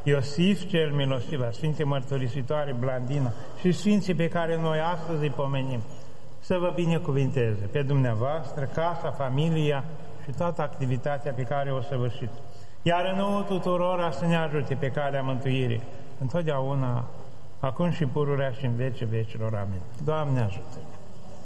Iosif cel milostiv, la Sfinte Mărturisitoare Blandina și Sfinții pe care noi astăzi îi pomenim, să vă binecuvinteze pe dumneavoastră, casa, familia și toată activitatea pe care o săvârșiți. Iar nouă tuturora să ne ajute pe calea mântuirii, întotdeauna, acum și pururea și în vecii vecilor. Amin. Doamne ajută!